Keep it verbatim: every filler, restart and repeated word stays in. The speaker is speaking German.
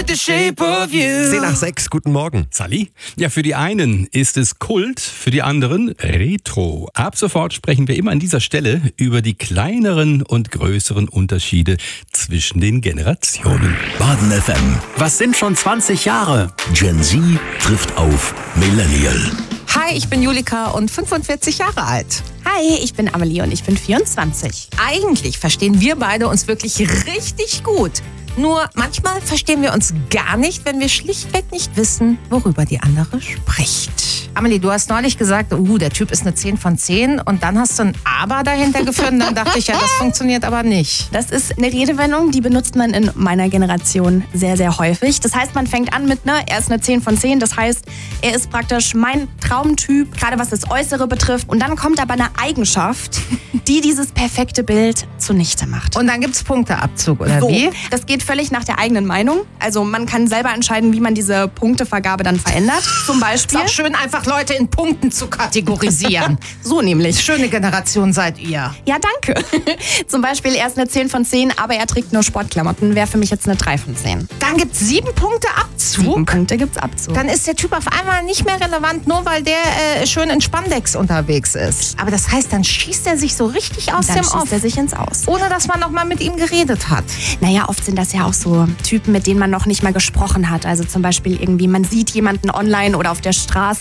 with the shape of you. zehn nach sechs, guten Morgen. Sally? Ja, für die einen ist es Kult, für die anderen Retro. Ab sofort sprechen wir immer an dieser Stelle über die kleineren und größeren Unterschiede zwischen den Generationen. Baden F M. Was sind schon zwanzig Jahre? Gen Z trifft auf Millennial. Hi, ich bin Julika und fünfundvierzig Jahre alt. Hi, ich bin Amelie und ich bin vierundzwanzig. Eigentlich verstehen wir beide uns wirklich richtig gut. Nur manchmal verstehen wir uns gar nicht, wenn wir schlichtweg nicht wissen, worüber die andere spricht. Amelie, du hast neulich gesagt, uh, der Typ ist eine zehn von zehn und dann hast du ein Aber dahinter geführt und dann dachte ich, ja, das funktioniert aber nicht. Das ist eine Redewendung, die benutzt man in meiner Generation sehr, sehr häufig. Das heißt, man fängt an mit, ne, er ist eine zehn von zehn. Das heißt, er ist praktisch mein Traumtyp, gerade was das Äußere betrifft. Und dann kommt aber eine Eigenschaft, die dieses perfekte Bild zunichte macht. Und dann gibt's Punkteabzug, oder so, wie? Das geht völlig nach der eigenen Meinung. Also man kann selber entscheiden, wie man diese Punktevergabe dann verändert. Zum Beispiel. Ist auch schön, einfach Leute in Punkten zu kategorisieren. So nämlich. Schöne Generation seid ihr. Ja, danke. Zum Beispiel, er ist eine zehn von zehn, aber er trägt nur Sportklamotten. Wäre für mich jetzt eine drei von zehn. Dann gibt's sieben Punkte Abzug. Sieben Punkte gibt's Abzug. Dann ist der Typ auf einmal nicht mehr relevant, nur weil der äh, schön in Spandex unterwegs ist. Aber das heißt, dann schießt er sich so richtig aus dann dem schießt Off. er sich ins Aus. Ohne dass man noch mal mit ihm geredet hat. Naja, oft sind das ja auch so Typen, mit denen man noch nicht mal gesprochen hat. Also zum Beispiel irgendwie, man sieht jemanden online oder auf der Straße